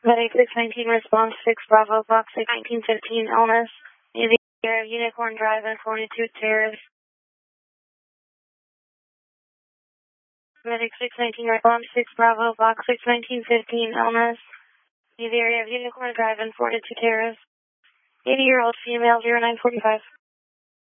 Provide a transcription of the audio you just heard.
Medic 619 response 6 Bravo Box 1915 illness. Near the area of Unicorn Drive and 42 Terrace. Medic 619 response 6 Bravo Box 1915 illness. Near the area of Unicorn Drive and 42 Terrace. 80-year-old female 0945.